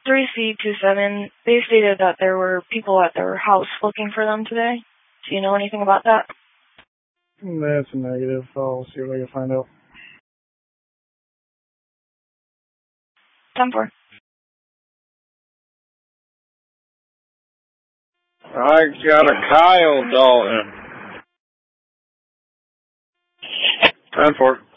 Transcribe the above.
3C27, they stated that there were people at their house looking for them today. Do you know anything about that? That's a negative. I'll see what I can find out. 10-4. I got a Kyle Dalton. 10-4.